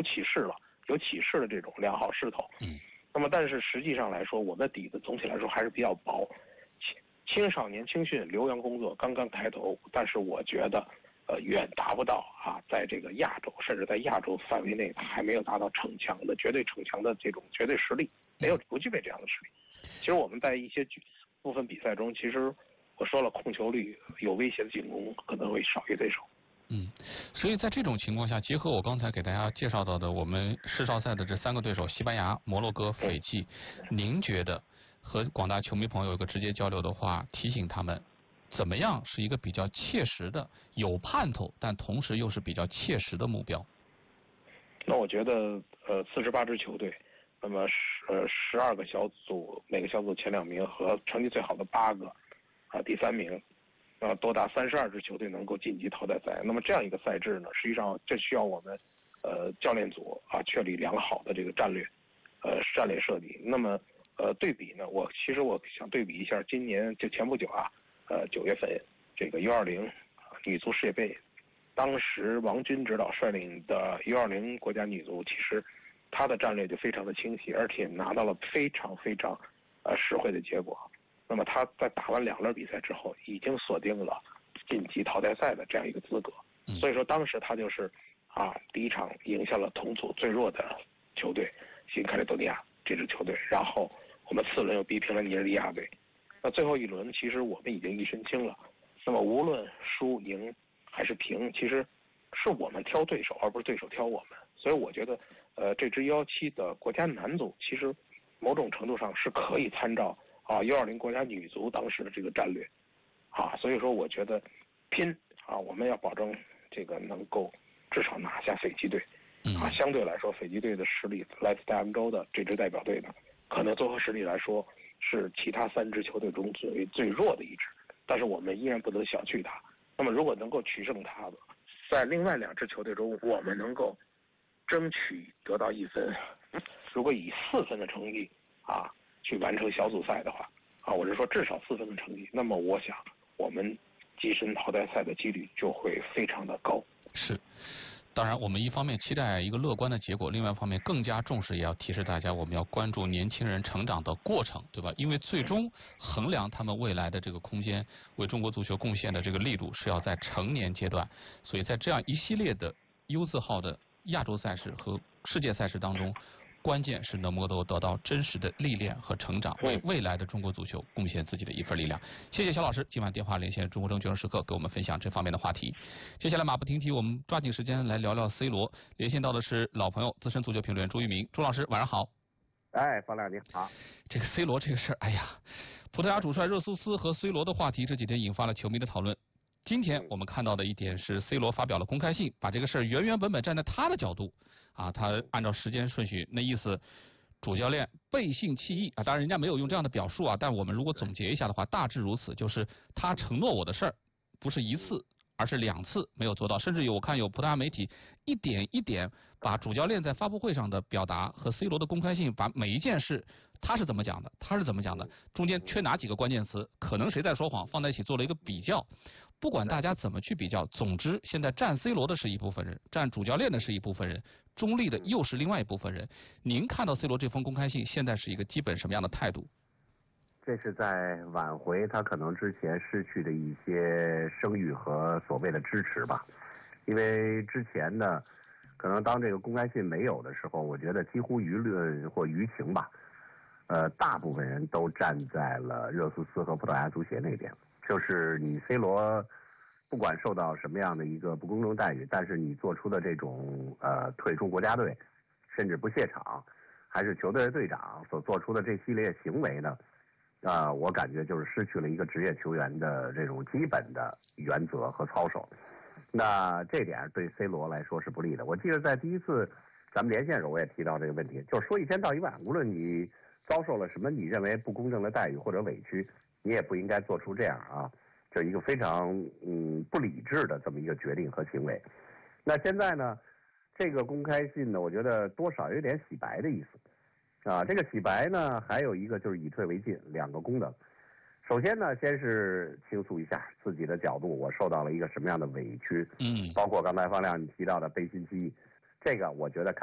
起势的这种良好势头。那么但是实际上来说，我们的底子总体来说还是比较薄。青少年青训留洋工作刚刚抬头，但是我觉得远达不到在这个亚洲，甚至在亚洲范围内，还没有达到绝对逞强的这种绝对实力，不具备这样的实力。其实我们在一些部分比赛中，其实我说了，控球率有威胁的进攻可能会少于对手。 所以在这种情况下，结合我刚才给大家介绍到的我们世少赛的这3个对手，西班牙、摩洛哥、斐济，您觉得和广大球迷朋友有个直接交流的话，提醒他们怎么样是一个比较切实的、有盼头，但同时又是比较切实的目标？ 那我觉得48支球队，那么12个小组，每个小组前2名和成绩最好的8个第3名，多达32支球队能够晋级淘汰赛。那么这样一个赛制呢，实际上这需要我们教练组确立良好的这个战略设计。那么对比呢，其实我想对比一下今年就前不久9月份这个U20女足世界杯，当时王军指导率领的U20国家女足，其实她的战略就非常的清晰，而且拿到了非常非常实惠的结果。那么她在打完2轮比赛之后，已经锁定了晋级淘汰赛的这样一个资格。所以说当时她就是第一场赢下了同组最弱的球队新卡利多尼亚这支球队，然后我们4轮又逼平了尼日利亚队。那最后1轮其实我们已经一身轻了。那么无论输赢还是平，其实是我们挑对手，而不是对手挑我们。所以我觉得这支U17的国家男足其实某种程度上是可以参照U20国家女足当时的这个战略所以说我觉得拼我们要保证这个能够至少拿下斐济队相对来说斐济队的实力，来自大洋洲的这支代表队呢，可能综合实力来说是其他3支球队中最弱的一支，但是我们依然不能小觑它。那么如果能够取胜它的，在另外2支球队中，我们能够争取得到1分，如果以4分的成绩去完成小组赛的话我是说至少4分的成绩，那么我想我们跻身淘汰赛的几率就会非常的高。 是。当然我们一方面期待一个乐观的结果，另外一方面更加重视，也要提示大家我们要关注年轻人成长的过程，对吧？因为最终衡量他们未来的这个空间，为中国足球贡献的这个力度是要在成年阶段。所以在这样一系列的U字号的亚洲赛事和世界赛事当中，关键是能够得到真实的历练和成长，为未来的中国足球贡献自己的一份力量。谢谢肖老师今晚电话连线中国证券时刻，给我们分享这方面的话题。接下来马不停蹄，我们抓紧时间来聊聊 C 罗。连线到的是老朋友资深足球评论员朱一鸣，朱老师晚上好。 方亮你好。 这个 C 罗这个事儿，葡萄牙主帅热苏斯和 C 罗的话题这几天引发了球迷的讨论。今天我们看到的一点是 C 罗发表了公开信，把这个事儿原本站在他的角度他按照时间顺序，那意思主教练背信弃义当然人家没有用这样的表述但我们如果总结一下的话，大致如此，就是他承诺我的事儿不是1次而是2次没有做到，甚至我看有葡萄牙媒体一点一点把主教练在发布会上的表达和 C 罗的公开信，把每一件事他是怎么讲的，中间缺哪几个关键词，可能谁在说谎，放在一起做了一个比较。不管大家怎么去比较，总之现在站 C 罗的是一部分人，站主教练的是一部分人，中立的又是另外一部分人。您看到 C 罗这封公开信现在是一个基本什么样的态度？ 这是在挽回他可能之前失去的一些声誉和所谓的支持吧。因为之前呢，可能当这个公开信没有的时候，我觉得几乎舆论或舆情吧，大部分人都站在了热苏斯和葡萄牙足协那边，就是你 C 罗不管受到什么样的一个不公正待遇，但是你做出的这种退出国家队，甚至不卸场，还是球队的队长所做出的这系列行为呢，我感觉就是失去了一个职业球员的这种基本的原则和操守。那这点对 C 罗来说是不利的。我记得在第一次咱们连线时候我也提到这个问题，就是说一千道一万，无论你遭受了什么你认为不公正的待遇或者委屈，你也不应该做出这样就一个非常不理智的这么一个决定和行为。那现在呢，这个公开信呢，我觉得多少有点洗白的意思这个洗白呢，还有一个就是以退为进，两个功能。首先呢，先是倾诉一下自己的角度，我受到了一个什么样的委屈，包括刚才方亮你提到的背信弃义，这个我觉得